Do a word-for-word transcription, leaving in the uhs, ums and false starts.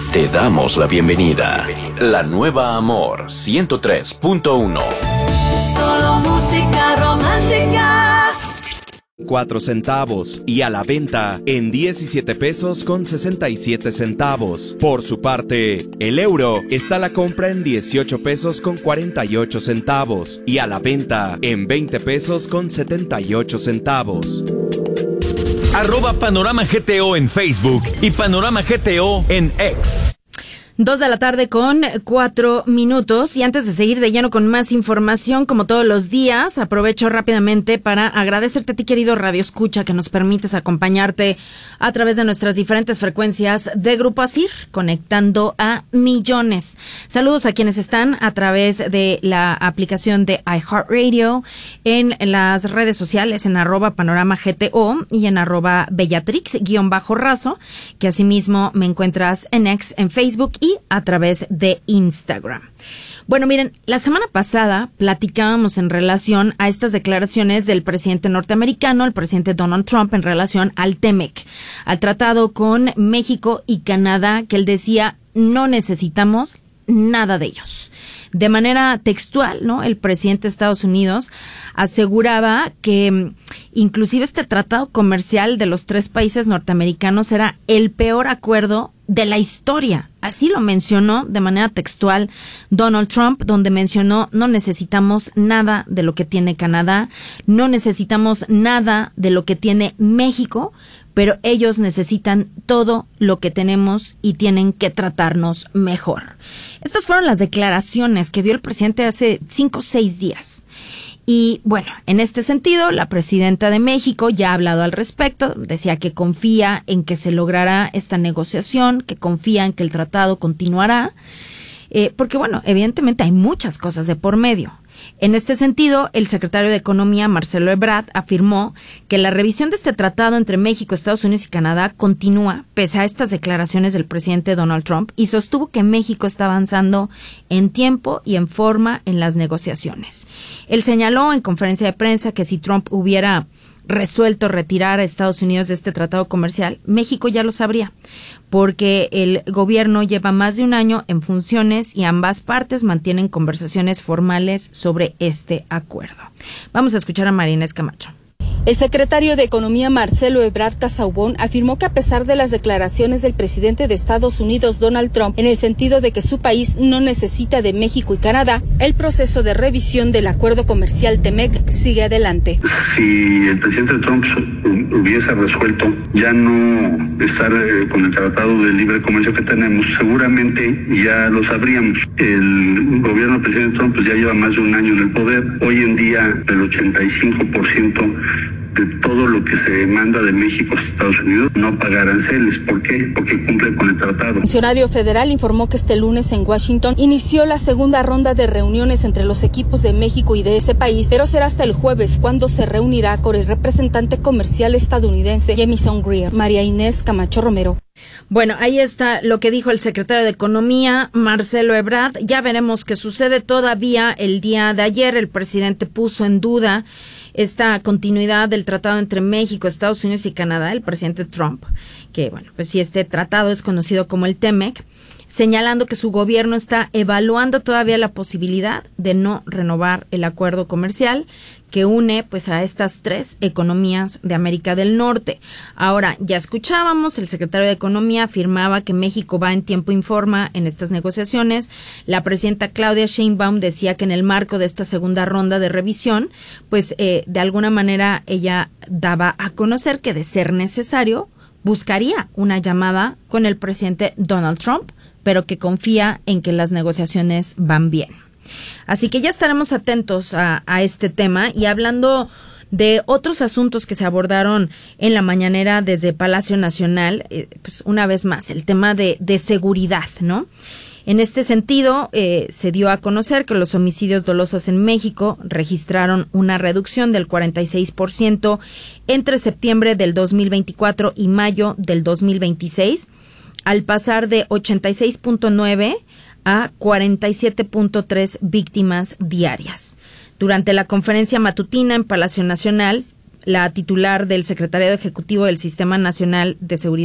Te damos la bienvenida. La nueva Amor ciento tres punto uno. Solo música romántica. Cuatro centavos y a la venta en diecisiete pesos con sesenta y siete centavos. Por su parte, el euro está a la compra en dieciocho pesos con cuarenta y ocho centavos y a la venta en veinte pesos con setenta y ocho centavos. Arroba Panorama G T O en Facebook y Panorama G T O en X. Dos de la tarde con cuatro minutos y antes de seguir de lleno con más información, como todos los días, aprovecho rápidamente para agradecerte a ti, querido Radio Escucha, que nos permites acompañarte a través de nuestras diferentes frecuencias de Grupo Asir, conectando a millones. Saludos a quienes están a través de la aplicación de iHeartRadio, en las redes sociales, en arroba Panorama G T O y en arroba Bellatrix guión bajo raso, que asimismo me encuentras en X, en Facebook y a través de Instagram. Bueno, miren, la semana pasada platicábamos en relación a estas declaraciones del presidente norteamericano, el presidente Donald Trump, en relación al TEMEC, al tratado con México y Canadá, que él decía no necesitamos nada de ellos. De manera textual, ¿no? El presidente de Estados Unidos aseguraba que inclusive este tratado comercial de los tres países norteamericanos era el peor acuerdo de la historia. Así lo mencionó de manera textual Donald Trump, donde mencionó no necesitamos nada de lo que tiene Canadá, no necesitamos nada de lo que tiene México, pero ellos necesitan todo lo que tenemos y tienen que tratarnos mejor. Estas fueron las declaraciones que dio el presidente hace cinco o seis días. Y bueno, en este sentido, la presidenta de México ya ha hablado al respecto, decía que confía en que se logrará esta negociación, que confía en que el tratado continuará, eh, porque bueno, evidentemente hay muchas cosas de por medio. En este sentido, el secretario de Economía, Marcelo Ebrard, afirmó que la revisión de este tratado entre México, Estados Unidos y Canadá continúa pese a estas declaraciones del presidente Donald Trump y sostuvo que México está avanzando en tiempo y en forma en las negociaciones. Él señaló en conferencia de prensa que si Trump hubiera resuelto retirar a Estados Unidos de este tratado comercial, México ya lo sabría, porque el gobierno lleva más de un año en funciones y ambas partes mantienen conversaciones formales sobre este acuerdo. Vamos a escuchar a María Inés Camacho. El secretario de Economía, Marcelo Ebrard Casaubon, afirmó que a pesar de las declaraciones del presidente de Estados Unidos, Donald Trump, en el sentido de que su país no necesita de México y Canadá, el proceso de revisión del acuerdo comercial TEMEC sigue adelante. Si el presidente Trump hubiese resuelto ya no estar eh, con el tratado de libre comercio que tenemos, seguramente ya lo sabríamos. El gobierno del presidente Trump pues, ya lleva más de un año en el poder. Hoy en día el ochenta y cinco por ciento de todo lo que se demanda de México a Estados Unidos no paga aranceles. ¿Por qué? Porque cumple con el tratado. El funcionario federal informó que este lunes en Washington inició la segunda ronda de reuniones entre los equipos de México y de ese país, pero será hasta el jueves cuando se reunirá con el representante comercial estadounidense Jamieson Greer. María Inés Camacho Romero. Bueno, ahí está lo que dijo el secretario de Economía, Marcelo Ebrard. Ya veremos qué sucede. Todavía el día de ayer el presidente puso en duda esta continuidad del tratado entre México, Estados Unidos y Canadá, el presidente Trump, que bueno, pues sí, este tratado es conocido como el TEMEC, señalando que su gobierno está evaluando todavía la posibilidad de no renovar el acuerdo comercial que une pues a estas tres economías de América del Norte. Ahora, ya escuchábamos, el secretario de Economía afirmaba que México va en tiempo y forma en estas negociaciones. La presidenta Claudia Sheinbaum decía que en el marco de esta segunda ronda de revisión, pues eh, de alguna manera ella daba a conocer que de ser necesario buscaría una llamada con el presidente Donald Trump, pero que confía en que las negociaciones van bien. Así que ya estaremos atentos a, a este tema y hablando de otros asuntos que se abordaron en la mañanera desde Palacio Nacional, eh, pues una vez más, el tema de, de seguridad, ¿no? En este sentido, eh, se dio a conocer que los homicidios dolosos en México registraron una reducción del cuarenta y seis por ciento entre septiembre del dos mil veinticuatro y mayo del dos mil veintiséis, al pasar de ochenta y seis punto nueve a cuarenta y siete punto tres víctimas diarias. Durante la conferencia matutina en Palacio Nacional, la titular del Secretariado Ejecutivo del Sistema Nacional de Seguridad